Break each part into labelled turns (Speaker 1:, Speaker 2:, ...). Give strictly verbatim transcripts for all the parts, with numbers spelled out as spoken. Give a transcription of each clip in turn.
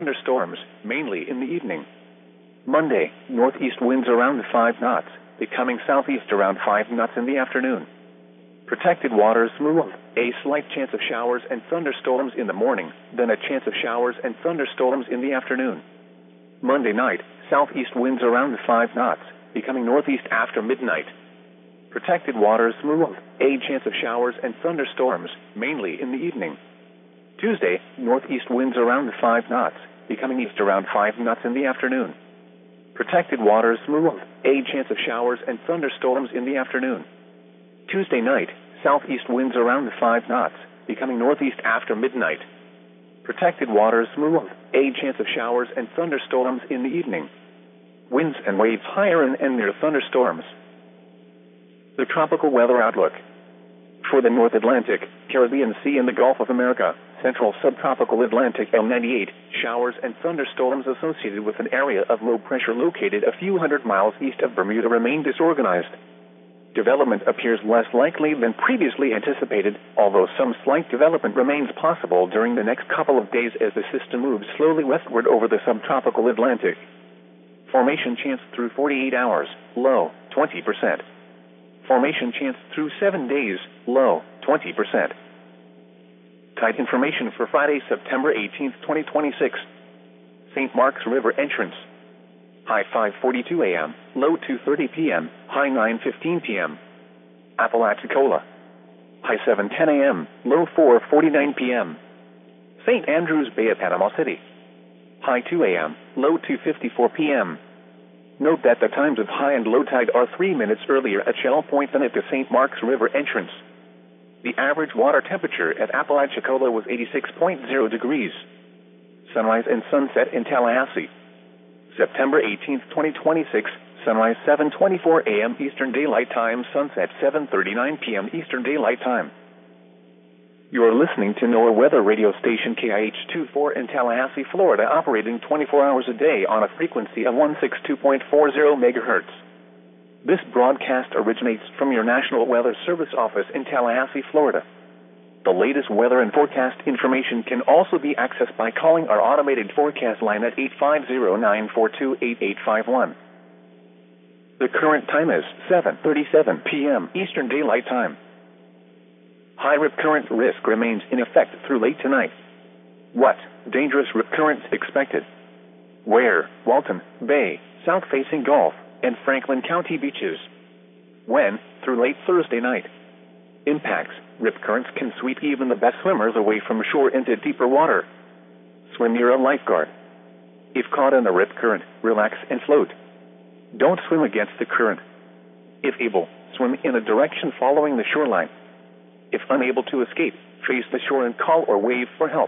Speaker 1: thunderstorms, mainly in the evening. Monday, northeast winds around five knots, becoming southeast around five knots in the afternoon. Protected waters smooth, a slight chance of showers and thunderstorms in the morning, then a chance of showers and thunderstorms in the afternoon. Monday night, southeast winds around five knots, becoming northeast after midnight. Protected waters smooth, a chance of showers and thunderstorms, mainly in the evening. Tuesday, northeast winds around five knots, becoming east around five knots in the afternoon. Protected waters smooth, a chance of showers and thunderstorms in the afternoon. Tuesday night, southeast winds around five knots, becoming northeast after midnight. Protected waters smooth, a chance of showers and thunderstorms in the evening. Winds and waves higher and, and near thunderstorms. The tropical weather outlook. For the North Atlantic, Caribbean Sea and the Gulf of America, Central Subtropical Atlantic M ninety-eight, showers and thunderstorms associated with an area of low pressure located a few hundred miles east of Bermuda remain disorganized. Development appears less likely than previously anticipated, although some slight development remains possible during the next couple of days as the system moves slowly westward over the subtropical Atlantic. Formation chance through forty-eight hours, low, twenty percent. Formation chance through seven days, low, twenty percent. Tide information for Friday, September eighteenth, twenty twenty-six. Saint Mark's River entrance. High five forty-two a m, low two thirty p m, high nine fifteen p m Apalachicola. High seven ten a m, low four forty-nine p m Saint Andrews Bay at Panama City. High two a m, low two fifty-four p m Note that the times of high and low tide are three minutes earlier at Shell Point than at the Saint Mark's River entrance. The average water temperature at Apalachicola was eighty-six point zero degrees. Sunrise and sunset in Tallahassee. September eighteenth, twenty twenty-six, sunrise seven twenty-four a m Eastern Daylight Time, sunset seven thirty-nine p m Eastern Daylight Time. You are listening to NOAA weather radio station K I H twenty-four in Tallahassee, Florida, operating twenty-four hours a day on a frequency of one sixty-two point four zero megahertz. This broadcast originates from your National Weather Service office in Tallahassee, Florida. The latest weather and forecast information can also be accessed by calling our automated forecast line at eight five zero, nine four two, eight eight five one. The current time is seven thirty-seven p m Eastern Daylight Time. High rip current risk remains in effect through late tonight. What? Dangerous rip currents expected. Where? Walton Bay, south-facing Gulf, and Franklin County beaches. When? Through late Thursday night. Impacts. Rip currents can sweep even the best swimmers away from shore into deeper water. Swim near a lifeguard. If caught in a rip current, relax and float. Don't swim against the current. If able, swim in a direction following the shoreline. If unable to escape, face the shore and call or wave for help.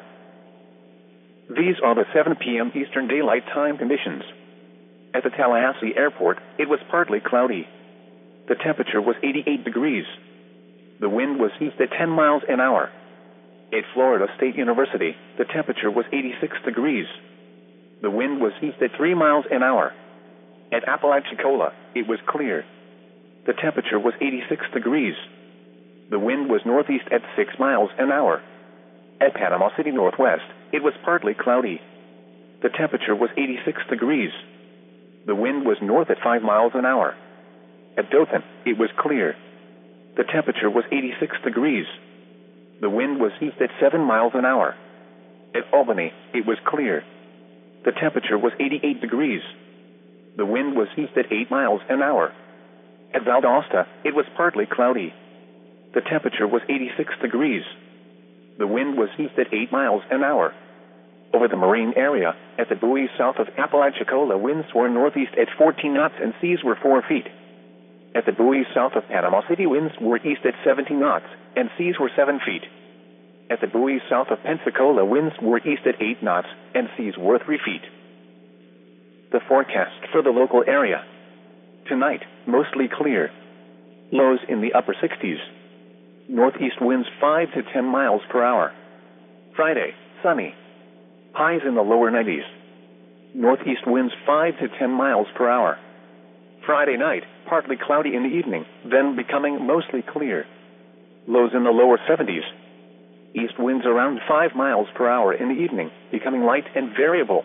Speaker 1: These are the seven p m Eastern Daylight Time conditions. At the Tallahassee Airport, it was partly cloudy. The temperature was eighty-eight degrees. The wind was east at ten miles an hour. At Florida State University, the temperature was eighty-six degrees. The wind was east at three miles an hour. At Apalachicola, it was clear. The temperature was eighty-six degrees. The wind was northeast at six miles an hour. At Panama City Northwest, it was partly cloudy. The temperature was eighty-six degrees. The wind was north at five miles an hour. At Dothan, it was clear. The temperature was eighty-six degrees. The wind was east at seven miles an hour. At Albany, it was clear. The temperature was eighty-eight degrees. The wind was east at eight miles an hour. At Valdosta, it was partly cloudy. The temperature was eighty-six degrees. The wind was east at eight miles an hour. Over the marine area, at the buoys south of Apalachicola, winds were northeast at fourteen knots and seas were four feet. At the buoys south of Panama City, winds were east at seventeen knots and seas were seven feet. At the buoys south of Pensacola, winds were east at eight knots and seas were three feet. The forecast for the local area. Tonight, mostly clear. Lows in the upper sixties. Northeast winds five to ten miles per hour. Friday, sunny. Highs in the lower nineties. Northeast winds five to ten miles per hour. Friday night, partly cloudy in the evening, then becoming mostly clear. Lows in the lower seventies. East winds around five miles per hour in the evening, becoming light and variable.